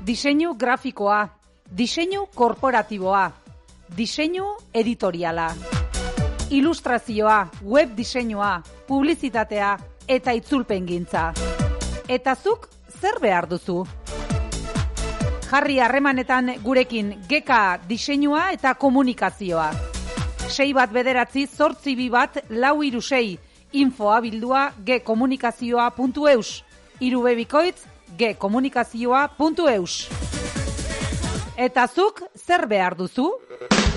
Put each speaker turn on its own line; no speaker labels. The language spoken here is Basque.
Diseinu grafikoa, diseinu korporatiboa, diseinu editoriala, ilustrazioa, web diseinua, publizitatea eta itzulpengintza. Eta zuk zer behar duzu? Jarri harremanetan gurekin GK diseinua eta komunikazioa. 6198422 info@gkomunikazioa.eus gkomunikazioa.eus. Eta zuk zer behar duzu?